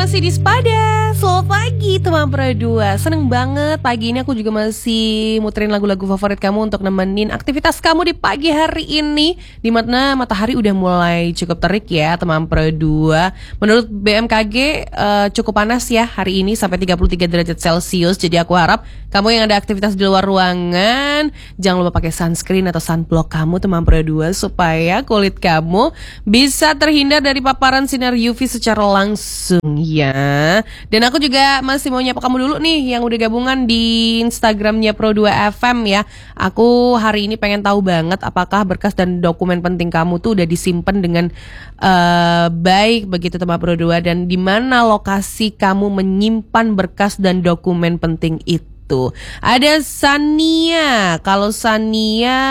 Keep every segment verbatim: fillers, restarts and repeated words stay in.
masih di Spada. Selamat pagi teman Pro dua. Seneng banget pagi ini aku juga masih muterin lagu-lagu favorit kamu untuk nemenin aktivitas kamu di pagi hari ini, di mana matahari udah mulai cukup terik ya teman Pro dua. Menurut B M K G uh, cukup panas ya hari ini sampai tiga puluh tiga derajat Celcius. Jadi aku harap kamu yang ada aktivitas di luar ruangan jangan lupa pakai sunscreen atau sunblock kamu teman Pro dua, supaya kulit kamu bisa terhindar dari paparan sinar U V secara langsung ya. Dan aku juga masih mau nyapa kamu dulu nih yang udah gabungan di Instagramnya Pro dua F M ya. Aku hari ini pengen tahu banget apakah berkas dan dokumen penting kamu tuh udah disimpan dengan uh, baik begitu teman Pro dua, dan di mana lokasi kamu menyimpan berkas dan dokumen penting itu. Ada Sania. Kalau Sania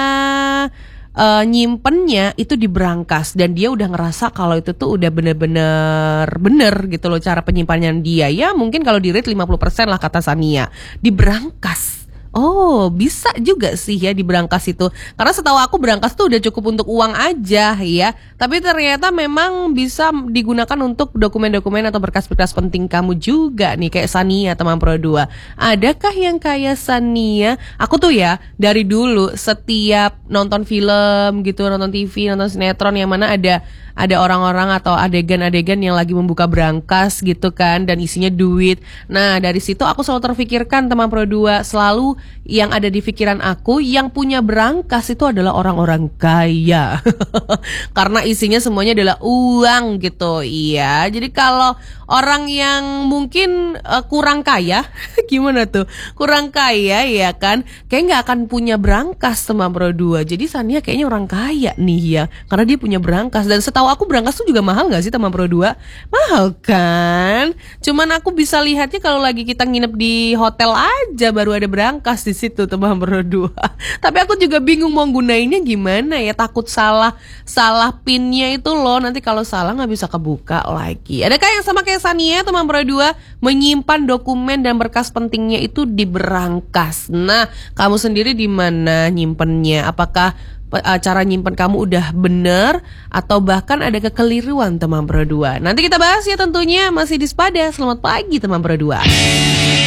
Uh, nyimpennya itu di brankas, dan dia udah ngerasa kalau itu tuh udah bener-bener bener gitu loh cara penyimpanannya dia. Ya mungkin kalau di rate lima puluh persen lah kata Sania. Di brankas. Oh, bisa juga sih ya di brankas itu. Karena setahu aku brankas tuh udah cukup untuk uang aja ya. Tapi ternyata memang bisa digunakan untuk dokumen-dokumen atau berkas-berkas penting kamu juga nih, kayak Sania teman Pro dua. Adakah yang kayak Sania? Aku tuh ya dari dulu setiap nonton film gitu, nonton T V, nonton sinetron yang mana ada ada orang-orang atau adegan-adegan yang lagi membuka brankas gitu kan, dan isinya duit. Nah dari situ aku selalu terfikirkan teman Pro dua, selalu yang ada di pikiran aku yang punya brankas itu adalah orang-orang kaya. Karena isinya semuanya adalah uang gitu. Iya, jadi kalau orang yang mungkin uh, kurang kaya, gimana tuh? Kurang kaya ya kan, kayak gak akan punya brankas teman Pro dua. Jadi Sania kayaknya orang kaya nih ya, karena dia punya brankas. Dan setahu aku brankas tuh juga mahal gak sih teman Pro dua? Mahal kan? Cuman aku bisa lihatnya kalau lagi kita nginep di hotel aja baru ada brankas di situ teman Pro dua. Tapi aku juga bingung mau gunainnya gimana ya, takut salah salah pinnya itu loh, nanti kalau salah nggak bisa kebuka lagi. Adakah yang sama kayak Sania teman Pro dua, menyimpan dokumen dan berkas pentingnya itu di brankas? Nah, kamu sendiri di mana nyimpennya? Apakah cara nyimpen kamu udah bener atau bahkan ada kekeliruan teman Pro dua? Nanti kita bahas ya tentunya, masih di Spada. Selamat pagi teman Pro dua.